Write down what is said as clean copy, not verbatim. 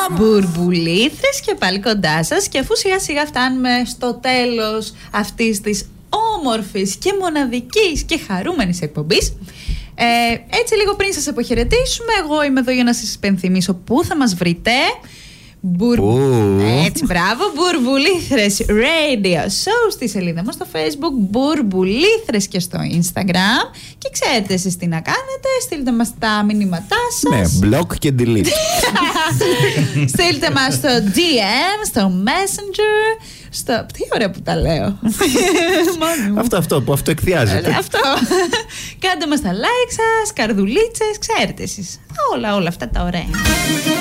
Μπουρμπουλήθρες και πάλι κοντά σας. Και αφού σιγά σιγά φτάνουμε στο τέλος αυτής της όμορφης και μοναδικής και χαρούμενης εκπομπής, έτσι λίγο πριν σας αποχαιρετήσουμε, εγώ είμαι εδώ για να σας υπενθυμίσω πού θα μας βρείτε. Έτσι, μπράβο, Μπουρμπουλήθρες Radio Show στη σελίδα μας στο Facebook, Μπουρμπουλήθρες και στο Instagram. Και ξέρετε εσείς τι να κάνετε, στείλτε μας τα μηνύματά σας. Ναι, block και delete. Στείλτε μας στο DM, στο Messenger, τι ωραία που τα λέω. Αυτό που αυτοεκθιάζεται. Αυτό. Κάντε μας τα like σας, καρδουλίτσες, ξέρετε εσείς. Όλα αυτά τα ωραία.